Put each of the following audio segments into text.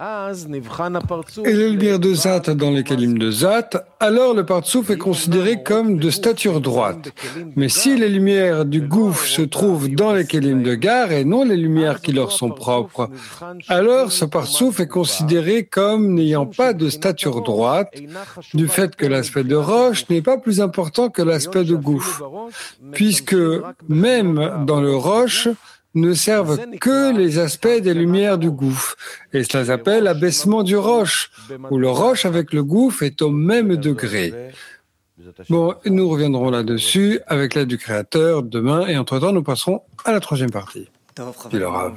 et la lumière de Zat dans les kelim de Zat, alors le partsouf est considéré comme de stature droite. Mais si les lumières du Gouf se trouvent dans les kelim de Gar et non les lumières qui leur sont propres, alors ce partsouf est considéré comme n'ayant pas de stature droite, du fait que l'aspect de roche n'est pas plus important que l'aspect de Gouf, puisque même dans le roche, ne servent que les aspects des lumières du gouffre. Et cela s'appelle abaissement du roche, où le roche avec le gouffre est au même degré. Bon, nous reviendrons là-dessus avec l'aide du Créateur demain, et entre-temps, nous passerons à la troisième partie. Dit le Rav.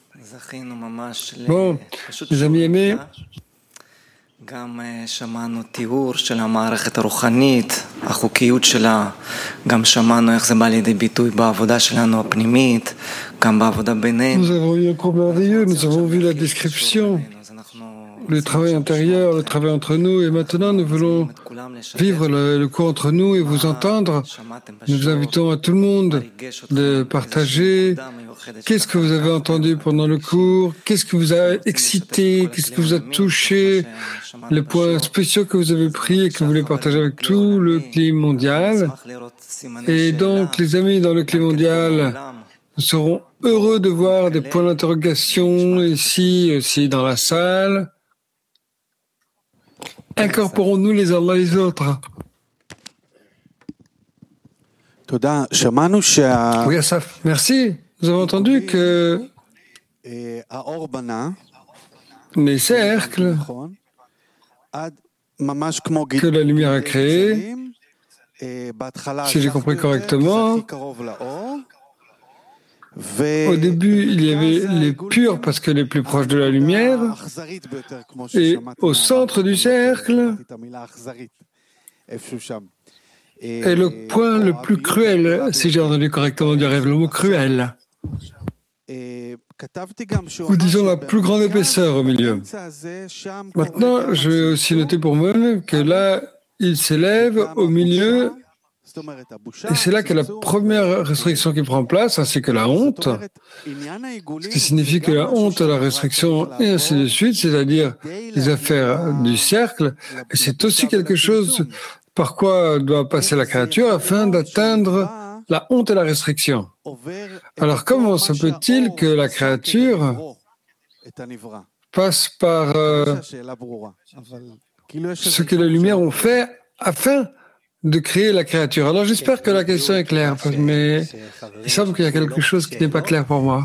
Bon, les amis aimés, גם שמענו תיאור של המערכת הרוחנית, החוקיות שלה, גם שמענו איך זה בא לידי ביטוי בעבודה שלנו הפנימית, גם בעבודה בינינו. Nous avons eu un cours merveilleux, nous avons vu la description, le travail intérieur, le travail entre nous, et maintenant nous voulons vivre le cours entre nous et vous entendre. Nous invitons à tout le monde de partager. Qu'est-ce que vous avez entendu pendant le cours? Qu'est-ce qui vous a excité? Qu'est-ce qui vous a touché? Les points spéciaux que vous avez pris et que vous voulez partager avec tout le climat mondial. Et donc, les amis dans le climat mondial, nous serons heureux de voir des points d'interrogation ici, aussi dans la salle. Incorporons-nous les uns les autres. Oui, Asaf, merci. Nous avons entendu que les cercles que la lumière a créés, si j'ai compris correctement, au début, il y avait les purs parce que les plus proches de la lumière, et au centre du cercle est le point le plus cruel, si j'ai entendu correctement dire le mot cruel, ou disons la plus grande épaisseur au milieu. Maintenant, je vais aussi noter pour moi-même que là, il s'élève au milieu, et c'est là que la première restriction qui prend place, ainsi que la honte, ce qui signifie que la honte, la restriction, et ainsi de suite, c'est-à-dire les affaires du cercle, et c'est aussi quelque chose par quoi doit passer la créature afin d'atteindre la honte et la restriction. Alors comment se peut-il que la créature passe par ce que les lumières ont fait afin de créer la créature? Alors j'espère que la question est claire, mais il semble qu'il y a quelque chose qui n'est pas clair pour moi.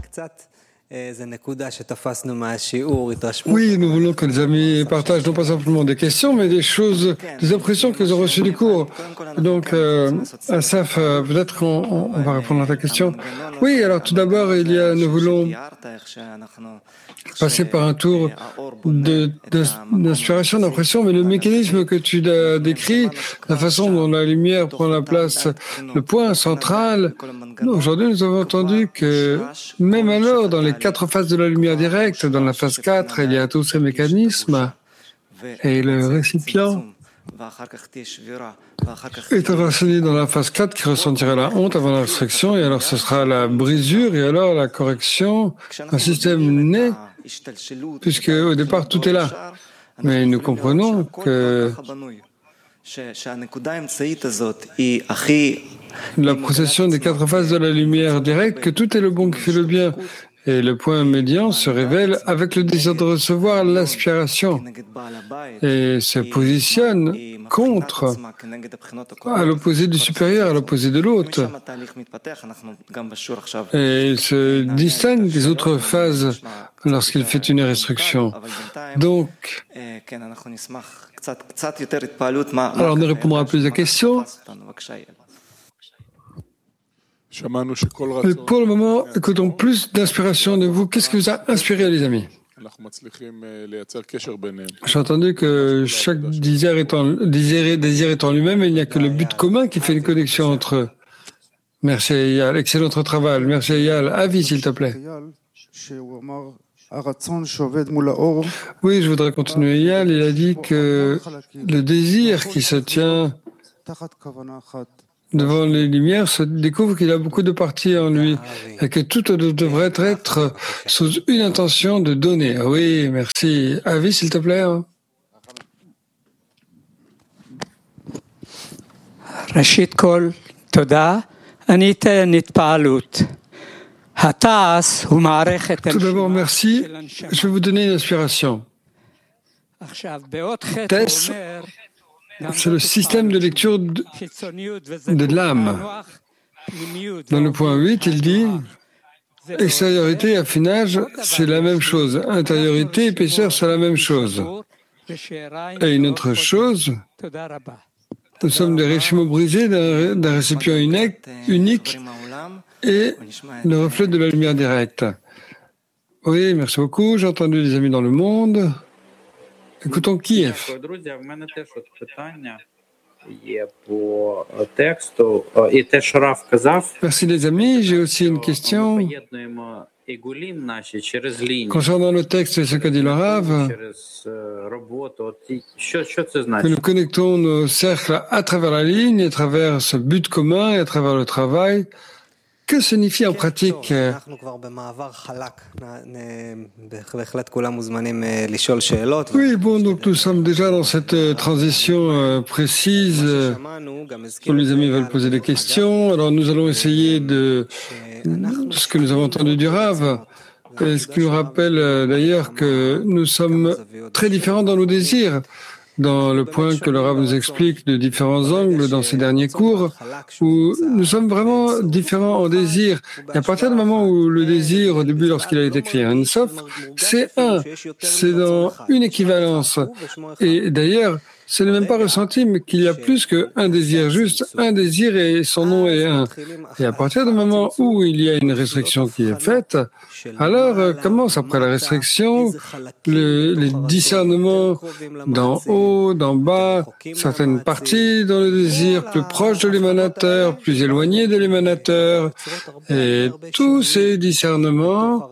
Oui, nous voulons que les amis partagent non pas simplement des questions, mais des choses, des impressions qu'ils ont reçues du cours. Donc, Asaf, peut-être qu'on va répondre à ta question. Oui, alors tout d'abord, nous voulons passer par un tour d'inspiration, d'impression, mais le mécanisme que tu as décrit, la façon dont la lumière prend la place, le point central, aujourd'hui nous avons entendu que même alors, dans les 4 phases de la lumière directe, dans la phase 4, il y a tous ces mécanismes, et le récipient est enraciné dans la phase 4 qui ressentira la honte avant la restriction, et alors ce sera la brisure, et alors la correction, un système naît, puisque au départ tout est là. Mais nous comprenons que la procession des 4 phases de la lumière directe, que tout est le bon qui fait le bien, et le point médian se révèle avec le désir de recevoir l'aspiration et se positionne contre, à l'opposé du supérieur, à l'opposé de l'autre. Et il se distingue des autres phases lorsqu'il fait une restriction. Donc, alors nous répondrons à plusieurs questions. Mais pour le moment, écoutons plus d'inspiration de vous. Qu'est-ce qui vous a inspiré, les amis? J'ai entendu que chaque désir est en lui-même et il n'y a que le but commun qui fait une connexion entre eux. Merci Eyal, excellent travail. Merci Eyal. Avis, s'il te plaît. Oui, je voudrais continuer. Il a dit que le désir qui se tient devant les lumières, se découvre qu'il a beaucoup de parties en lui et que tout devrait être sous une intention de donner. Oui, merci. Avi, s'il te plaît. ראשית כל, תודה. אני אתן התפעלות. התעש הוא מערכת... Tout d'abord, merci. Je vais vous donner une inspiration. TES, c'est le système de lecture de l'âme. Dans le point 8, il dit extériorité et affinage, c'est la même chose. Intériorité, épaisseur, c'est la même chose. Et une autre chose, nous sommes des récimaux brisés d'un récipient unique et le reflet de la lumière directe. Oui, merci beaucoup. J'ai entendu des amis dans le monde. Écoutons Kiev. Merci les amis. J'ai aussi une question concernant le texte et ce qu'a dit le Rav, que nous connectons nos cercles à travers la ligne, à travers ce but commun et à travers le travail. Que signifie en pratique? Oui, bon, donc nous sommes déjà dans cette transition précise où les amis veulent poser des questions. Alors nous allons essayer de ce que nous avons entendu du Rav, ce qui nous rappelle d'ailleurs que nous sommes très différents dans nos désirs. Dans le point que le Rav nous explique de différents angles dans ces derniers cours, où nous sommes vraiment différents en désir. Et à partir du moment où le désir, au début, lorsqu'il a été créé un Sof, c'est dans une équivalence. Et d'ailleurs, ce n'est même pas ressenti, mais qu'il y a plus qu'un désir, juste un désir et son nom est un. Et à partir du moment où il y a une restriction qui est faite, alors commence après la restriction les discernements d'en haut, d'en bas, certaines parties dans le désir, plus proches de l'émanateur, plus éloignées de l'émanateur. Et tous ces discernements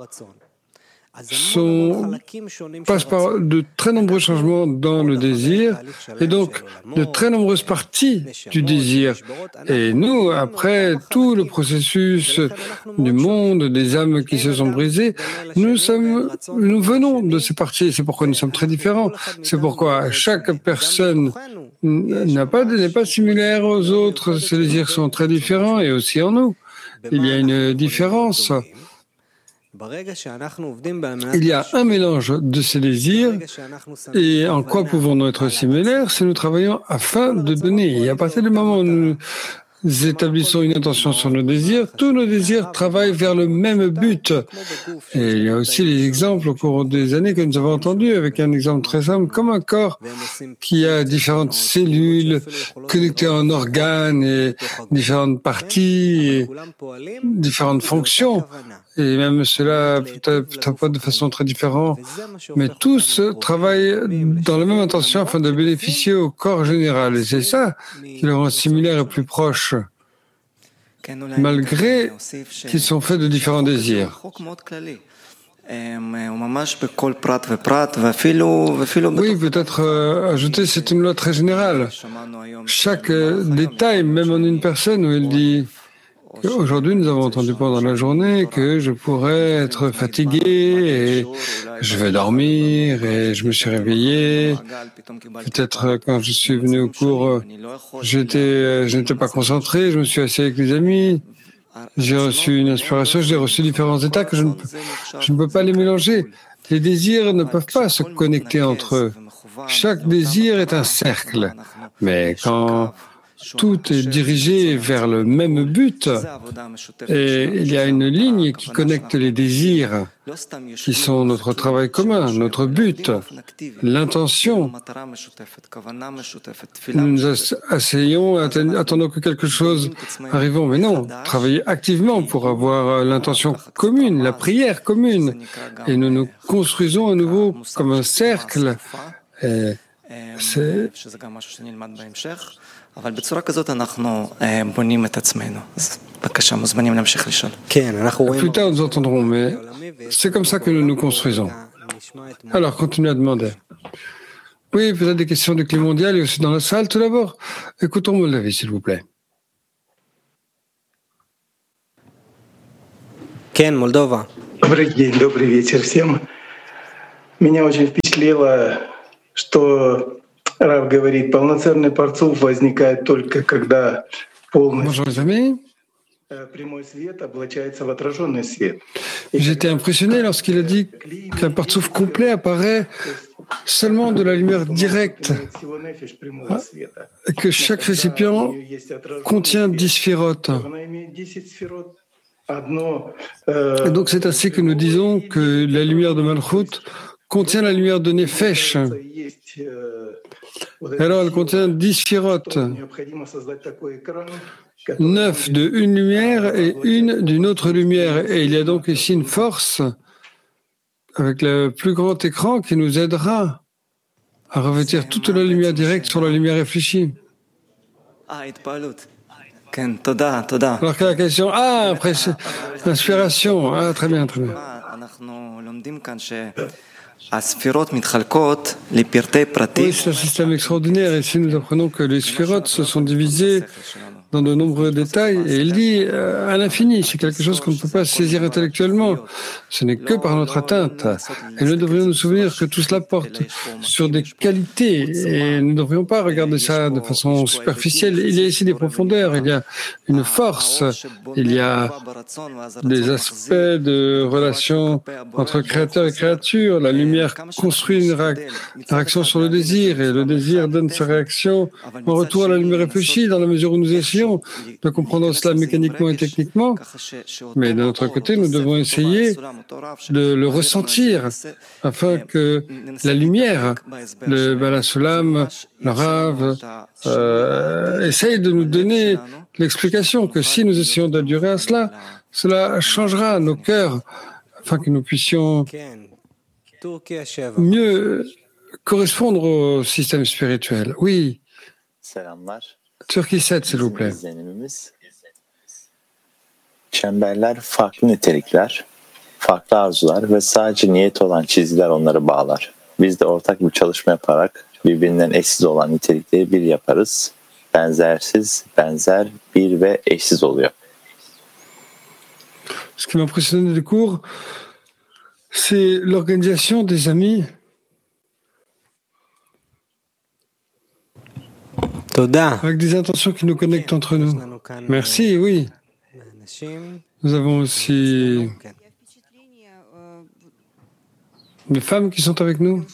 passent par de très nombreux changements dans le désir et donc de très nombreuses parties du désir. Et nous, après tout le processus du monde, des âmes qui se sont brisées, nous venons de ces parties. C'est pourquoi nous sommes très différents. C'est pourquoi chaque personne n'est pas similaire aux autres. Ces désirs sont très différents et aussi en nous. Il y a une différence. Il y a un mélange de ces désirs et en quoi pouvons-nous être similaires si nous travaillons afin de donner. Et à partir du moment où nous établissons une intention sur nos désirs, tous nos désirs travaillent vers le même but. Et il y a aussi les exemples au cours des années que nous avons entendus, avec un exemple très simple, comme un corps qui a différentes cellules connectées en organes et différentes parties et différentes fonctions. Et même cela peut-être pas de façon très différente, mais tous travaillent dans la même intention afin de bénéficier au corps général. Et c'est ça qui le rend similaire et plus proche, malgré qu'ils sont faits de différents désirs. Oui, peut-être ajouter, c'est une loi très générale. Chaque détail, même en une personne, où il dit... Aujourd'hui, nous avons entendu pendant la journée que je pourrais être fatigué et je vais dormir et je me suis réveillé. Peut-être quand je suis venu au cours, je n'étais pas concentré, je me suis assis avec les amis. J'ai reçu une inspiration, j'ai reçu différents états que je ne peux pas les mélanger. Les désirs ne peuvent pas se connecter entre eux. Chaque désir est un cercle. Mais quand tout est dirigé vers le même but et il y a une ligne qui connecte les désirs qui sont notre travail commun, notre but, l'intention. Nous nous asseyons, attendons que quelque chose arrive, mais non, travailler activement pour avoir l'intention commune, la prière commune, et nous nous construisons à nouveau comme un cercle. Et c'est plus tard, nous entendrons, mais c'est comme ça que nous nous construisons. Alors, continuez à demander. Oui, peut-être des questions du climat mondial et aussi dans la salle. Tout d'abord, écoutons Moldavi, s'il vous plaît. Ken, Moldova. Добрый день, добрый вечер всем. Меня очень впечатлило, что Рав говорит, полноценный парцуф возникает только когда полностью Bonjour les amis. прямой свет облачается в отраженный свет. J'étais impressionné lorsqu'il a dit qu'un partsouf complet apparaît seulement de la lumière directe, et que chaque récipient contient 10 sphirotes. Et donc c'est ainsi que nous disons que la lumière de Malchut contient la lumière de Nefesh. Alors elle contient 10 sphirotes, 9 d'une lumière et une d'une autre lumière. Et il y a donc ici une force avec le plus grand écran qui nous aidera à revêtir toute la lumière directe sur la lumière réfléchie. Alors que la question, inspiration, très bien, très bien. Oui, c'est un système extraordinaire. Ici, nous apprenons que les sphirotes se sont divisés dans de nombreux détails, et il dit à l'infini, c'est quelque chose qu'on ne peut pas saisir intellectuellement, ce n'est que par notre atteinte. Et nous devrions nous souvenir que tout cela porte sur des qualités, et nous ne devrions pas regarder ça de façon superficielle. Il y a ici des profondeurs, il y a une force, il y a des aspects de relation entre créateur et créature. La lumière construit une réaction sur le désir, et le désir donne sa réaction en retour à la lumière réfléchie, dans la mesure où nous essayons de comprendre cela mécaniquement et techniquement, mais d'un autre côté, nous devons essayer de le ressentir afin que la lumière, le Bala Sulam, le Rav, essaye de nous donner l'explication que si nous essayons d'adhérer à cela, cela changera nos cœurs afin que nous puissions mieux correspondre au système spirituel. Oui. Turquie 7, s'il vous plaît. Çemberler farklı nitelikler, farklı arzular ve sadece niyet olan çizgiler onları bağlar. Biz de ortak bir çalışma yaparak birbirinden eşsiz olan nitelikleri bir yaparız. Benzersiz, benzer, bir ve eşsiz oluyor. Ce qui m'a impressionné du cours, c'est l'organisation des amis. Avec des intentions qui nous connectent entre nous. Merci, oui. Nous avons aussi des femmes qui sont avec nous.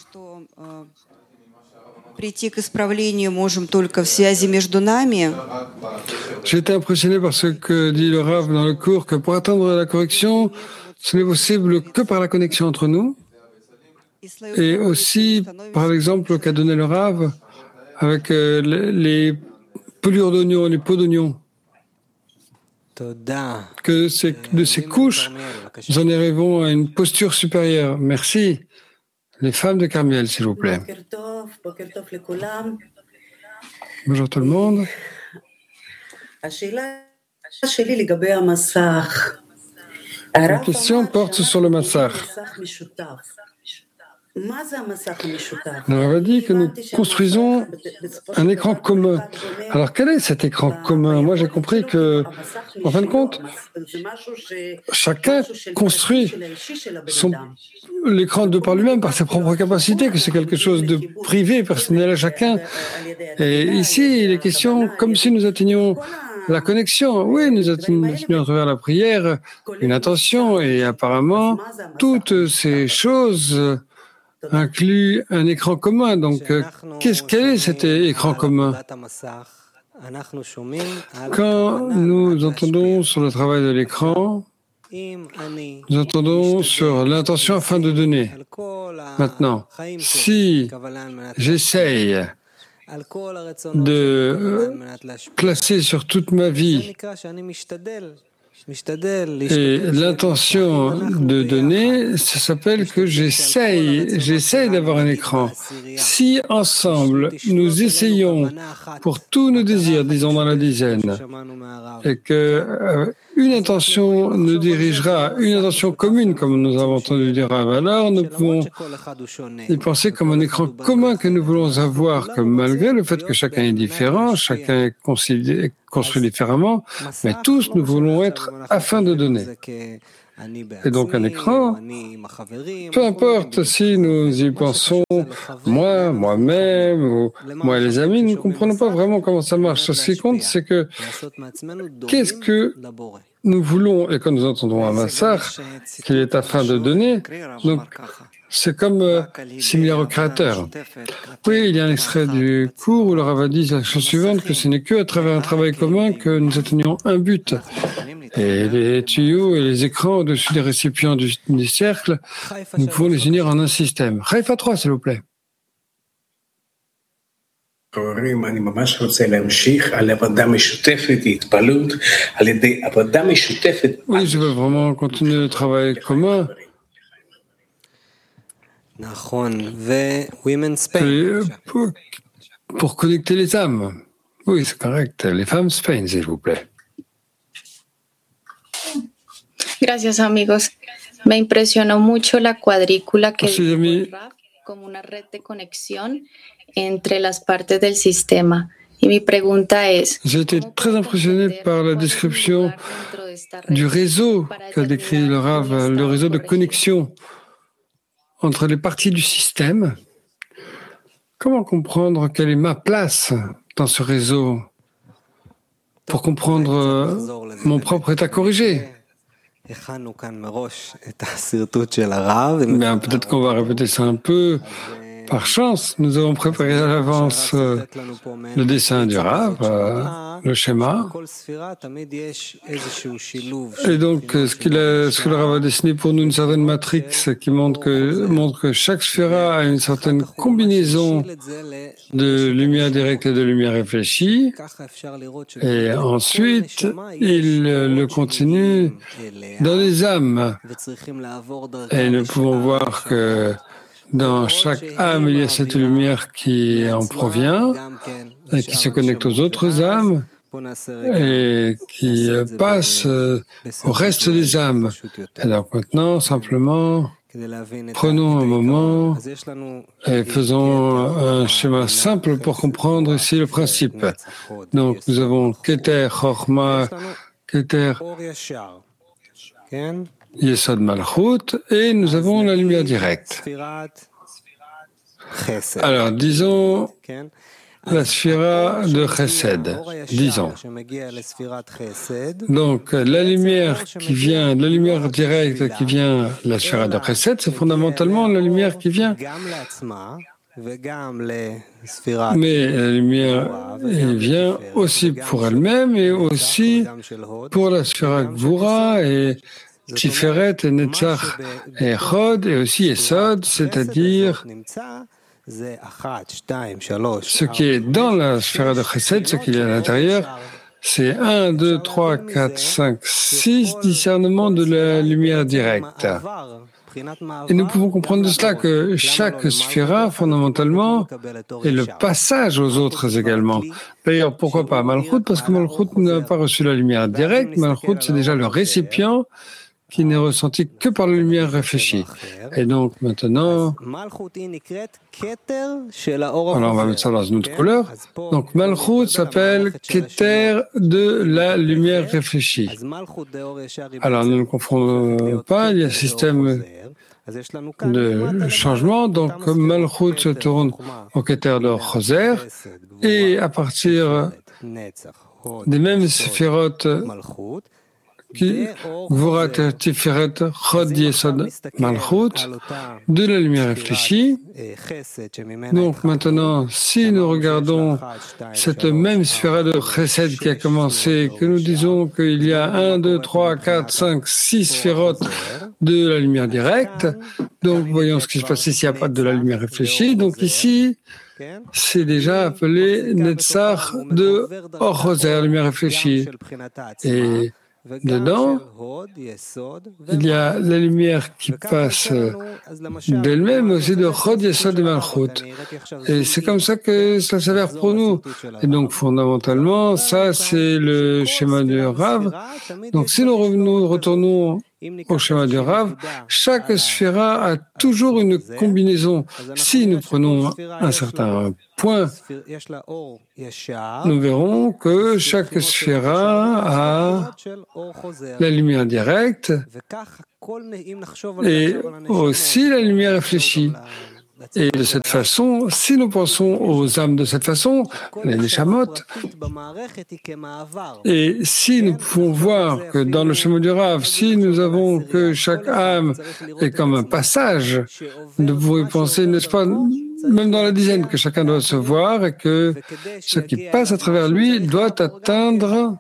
J'ai été impressionné par ce que dit le Rav dans le cours, que pour atteindre la correction, ce n'est possible que par la connexion entre nous. Et aussi, par l'exemple qu'a donné le Rav, avec les pelures d'oignons, les peaux d'oignons. Que de ces couches, nous en arrivons à une posture supérieure. Merci. Les femmes de Carmiel, s'il vous plaît. Bonjour tout le monde. La question porte sur le massach. On avait dit que nous construisons un écran commun. Alors, quel est cet écran commun? Moi, j'ai compris que, en fin de compte, chacun construit l'écran de par lui-même, par ses propres capacités, que c'est quelque chose de privé, personnel à chacun. Et ici, il est question comme si nous atteignions la connexion. Oui, nous atteignons à travers la prière une intention, et apparemment, toutes ces choses inclut un écran commun. Donc, quel est cet écran commun? Quand nous entendons sur le travail de l'écran, nous entendons sur l'intention afin de donner. Maintenant, si j'essaye de placer sur toute ma vie et l'intention de donner, ça s'appelle que j'essaye d'avoir un écran. Si ensemble, nous essayons pour tous nos désirs, disons dans la dizaine, et que une intention nous dirigera, une intention commune, comme nous avons entendu dire, alors nous pouvons y penser comme un écran commun que nous voulons avoir, que malgré le fait que chacun est différent, chacun est construit différemment, mais tous nous voulons être afin de donner. est donc un écran. Peu importe si nous y pensons, moi-même, ou moi et les amis, nous ne comprenons pas vraiment comment ça marche. Ce qui compte, c'est que qu'est-ce que nous voulons, et quand nous entendons un massage, qu'il est afin de donner, donc c'est comme similaire au Créateur. Oui, il y a un extrait du cours où le Rav a dit la chose suivante, que ce n'est qu'à travers un travail commun que nous atteignons un but. Et les tuyaux et les écrans au-dessus des récipients du cercle, nous pouvons les unir en un système. Haïfa 3, s'il vous plaît. Oui, je veux vraiment continuer le travail commun. Pour connecter les âmes. Oui, c'est correct. Les femmes Spain, s'il vous plaît. Gracias, amigos. Me impresionó mucho la cuadrícula que dijo Rav como una red de conexión entre las partes del sistema. Y mi pregunta es, j'ai été très impressionné par la description du réseau qu'a décrit le Rav, le réseau de connexion entre les parties du système. Comment comprendre quelle est ma place dans ce réseau pour comprendre mon propre état corrigé? Bien, peut-être qu'on va répéter ça un peu. Par chance, nous avons préparé à l'avance le dessin du Rav, le schéma. Et donc, ce que le Rav a dessiné pour nous, une certaine matrix qui montre que chaque sphéra a une certaine combinaison de lumière directe et de lumière réfléchie. Et ensuite, il le continue dans les âmes. Et nous pouvons voir que dans chaque âme, il y a cette lumière qui en provient et qui se connecte aux autres âmes et qui passe au reste des âmes. Et donc maintenant, simplement, prenons un moment et faisons un schéma simple pour comprendre ici le principe. Donc nous avons Keter, Chorma, Keter, Yesod Malchut, et nous avons la lumière directe. Alors, disons la sphira de Chesed, disons. Donc, la lumière qui vient, la lumière directe qui vient de la sphira de Chesed, c'est fondamentalement la lumière qui vient. Mais la lumière vient aussi pour elle-même et aussi pour la sphira Gvura et Tiferet et Netzach et Chod et aussi Esod, c'est-à-dire ce qui est dans la sphère de Chesed, ce qu'il y a à l'intérieur, c'est 1, 2, 3, 4, 5, 6 discernements de la lumière directe. Et nous pouvons comprendre de cela que chaque sphéra, fondamentalement, est le passage aux autres également. D'ailleurs, pourquoi pas Malchut? Parce que Malchut n'a pas reçu la lumière directe. Malchut, c'est déjà le récipient qui n'est ressenti que par la lumière réfléchie. Et donc maintenant, alors on va mettre ça dans une autre couleur. Donc Malchut s'appelle Keter de la lumière réfléchie. Alors ne nous confondons pas, il y a un système de changement. Donc Malchut se tourne au Keter de Choser et à partir des mêmes sphérotes qui Gvurat Tiferet Chod Yesod Malchut, de la lumière réfléchie. Donc maintenant, si nous regardons cette même sphère de Chesed qui a commencé, que nous disons qu'il y a 1, 2, 3, 4, 5, 6 sphérotes de la lumière directe, donc voyons ce qui se passe ici à part de la lumière réfléchie. Donc ici, c'est déjà appelé Netzach de Or-Choser, lumière réfléchie. Et dedans, il y a la lumière qui passe d'elle-même, mais aussi de Chod, Yesod et Malchut. Et c'est comme ça que ça s'avère pour nous. Et donc, fondamentalement, ça, c'est le schéma du Rav. Donc, si nous retournons au schéma du Rav, chaque sphéra a toujours une combinaison. Si nous prenons un certain point, nous verrons que chaque sphéra a la lumière directe et aussi la lumière réfléchie. Et de cette façon, si nous pensons aux âmes de cette façon, les neshamot, et si nous pouvons voir que dans le schéma du Rav, si nous avons que chaque âme est comme un passage, nous pouvons penser, n'est-ce pas, même dans la dizaine, que chacun doit se voir et que ce qui passe à travers lui doit atteindre.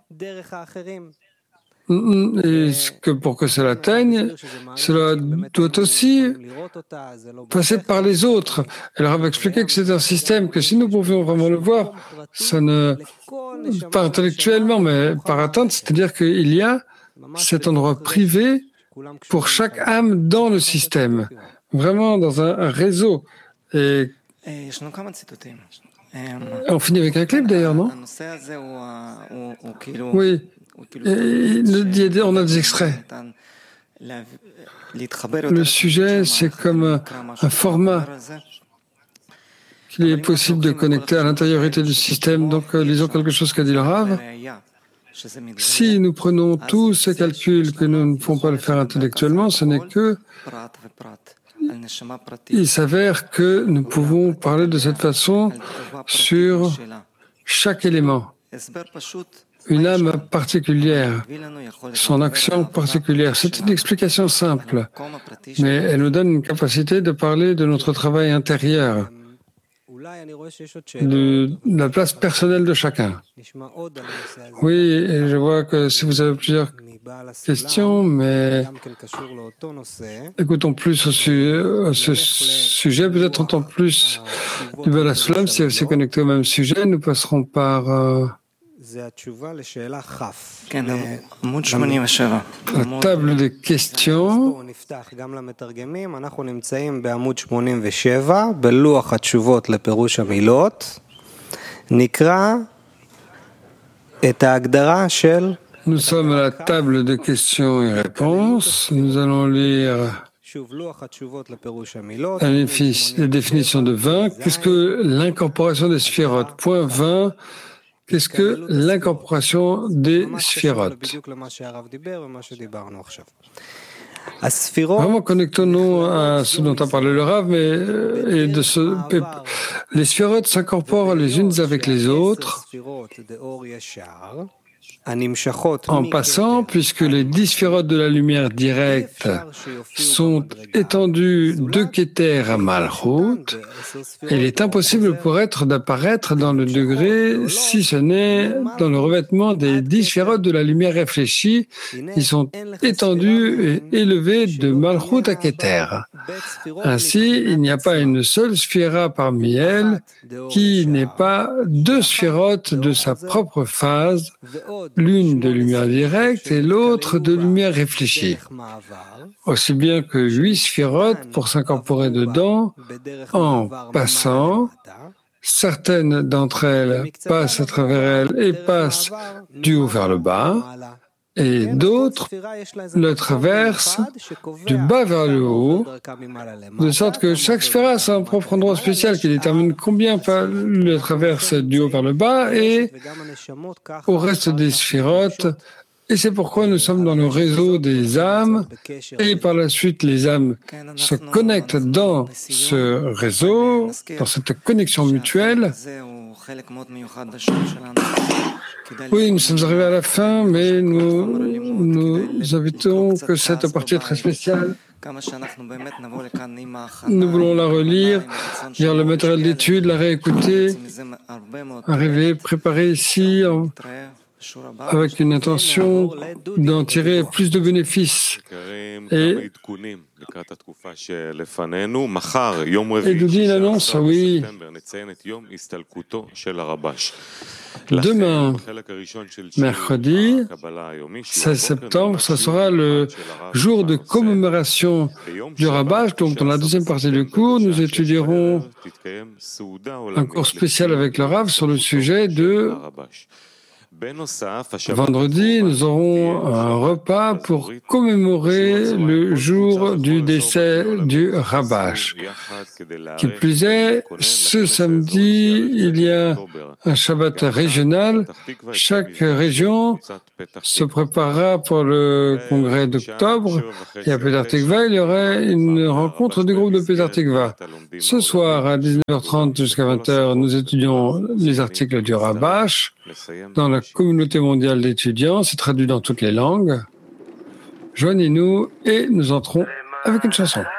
Et que pour que cela atteigne, cela doit aussi passer par les autres. Elle leur avait expliqué que c'est un système que si nous pouvions vraiment le voir, ça ne, pas intellectuellement, mais par atteinte, c'est-à-dire qu'il y a cet endroit privé pour chaque âme dans le système, vraiment dans un réseau. Et on finit avec un clip d'ailleurs, non? Oui. Et on a des extraits. Le sujet, c'est comme un format qu'il est possible de connecter à l'intériorité du système. Donc, lisons quelque chose qu'a dit le Rav. Si nous prenons tous ces calculs que nous ne pouvons pas le faire intellectuellement, ce n'est que... Il s'avère que nous pouvons parler de cette façon sur chaque élément. Une âme particulière, son action particulière. C'est une explication simple, mais elle nous donne une capacité de parler de notre travail intérieur, de la place personnelle de chacun. Oui, et je vois que si vous avez plusieurs questions, mais écoutons plus à ce sujet, peut-être entend plus du Baal HaSulam, si c'est connecté au même sujet. Nous passerons par... la table des questions. Nous sommes à la table de questions et réponses. Nous allons lire la définition de 20. Qu'est-ce que l'incorporation des sphérotes? Point 20. Qu'est-ce que l'incorporation des sphérotes? Vraiment, connectons-nous à ce dont a parlé le Rav, les sphérotes s'incorporent les unes avec les autres en passant, puisque les 10 sphérotes de la lumière directe sont étendues de Keter à Malchut, il est impossible pour être d'apparaître dans le degré, si ce n'est dans le revêtement des 10 sphérotes de la lumière réfléchie, qui sont étendues et élevées de Malchut à Keter. Ainsi, il n'y a pas une seule sphéra parmi elles qui n'ait pas 2 sphérotes de sa propre phase, l'une de lumière directe et l'autre de lumière réfléchie. Aussi bien que 8 sphérotes pour s'incorporer dedans en passant. Certaines d'entre elles passent à travers elles et passent du haut vers le bas, et d'autres le traversent du bas vers le haut, de sorte que chaque sphéra a son propre endroit spécial qui détermine combien le traverse du haut vers le bas et au reste des sphérotes. Et c'est pourquoi nous sommes dans le réseau des âmes, et par la suite les âmes se connectent dans ce réseau, dans cette connexion mutuelle. Oui, nous sommes arrivés à la fin, mais nous invitons que cette partie est très spéciale. Nous voulons la relire, lire le matériel d'étude, la réécouter, arriver préparé ici avec une intention d'en tirer plus de bénéfices. Et nous dit une annonce, oui. Demain, mercredi 16 septembre, ce sera le jour de commémoration du Rabash. Donc, dans la deuxième partie du cours, nous étudierons un cours spécial avec le Rav sur le sujet de Vendredi, nous aurons un repas pour commémorer le jour du décès du Rabash. Qui plus est, ce samedi, il y a un Shabbat régional. Chaque région se préparera pour le congrès d'octobre. Et à Petah Tikva, il y aurait une rencontre du groupe de Petah Tikva. Ce soir, à 19h30 jusqu'à 20h, nous étudions les articles du Rabash dans la communauté mondiale d'étudiants. C'est traduit dans toutes les langues. Joignez-nous et nous entrons avec une chanson.